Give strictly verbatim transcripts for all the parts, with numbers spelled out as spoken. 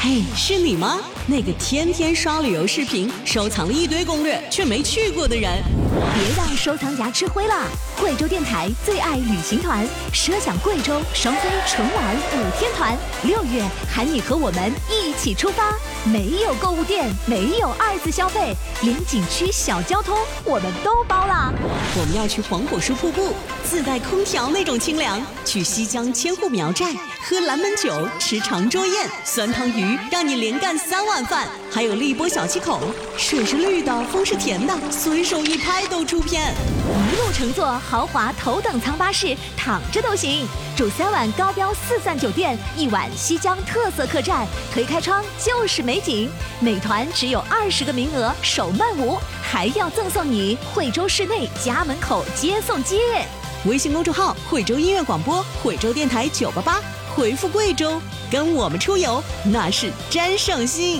嘿，是你吗？那个天天刷旅游视频、收藏了一堆攻略却没去过的人。 别让收藏夹吃灰了！贵州电台最爱旅行团，奢享贵州双飞纯玩五天团，六月喊你和我们一起出发。没有购物店，没有二次消费，连景区小交通我们都包了。 我们要去黄果树瀑布，自带空调那种清凉；去西江千户苗寨，喝蓝门酒，吃长桌宴，酸汤鱼让你连干三碗饭。还有荔波小七口，水是绿的，风是甜的，随手一拍都出片。 一路乘坐豪华头等舱巴士，躺着都行。住三晚高标四赞酒店，一晚西江特色客栈，推开窗就是美景。每团只有二十个名额，首漫舞，还要赠送你惠州市内家门口接送接。 微信公众号惠州音乐广播，惠州电台九八八，回复贵州，跟我们出游，那是真省心。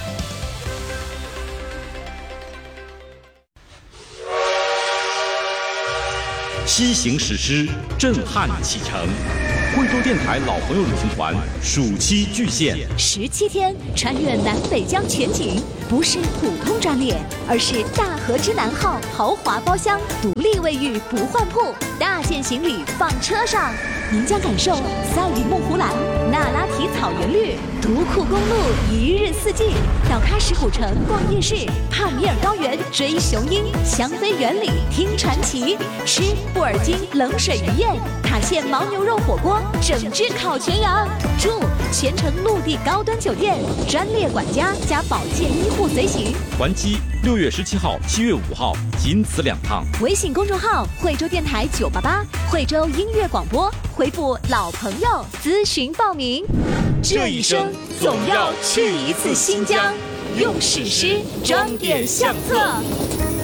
西行史诗，震撼启程。惠州电台老朋友旅行团暑期巨献， 十七天穿越南北疆全景，不是普通专列，而是大和之南号豪华包厢，独立卫浴不换铺，大件行李放车上。您将感受赛里木湖蓝、那拉提草原绿、独库公路一日四季，到喀什古城逛夜市，帕米尔高原追雄鹰，香妃园里听传奇，吃布尔津冷水鱼宴，塔县牦牛肉火锅，整只烤全羊。住全程陆地高端酒店，专列管家加保健医护随行。 还机六月十七号、七月五号，仅此两趟。 微信公众号惠州电台九八八，惠州音乐广播，回复老朋友咨询报名。 这一生总要去一次新疆，用史诗装点相册。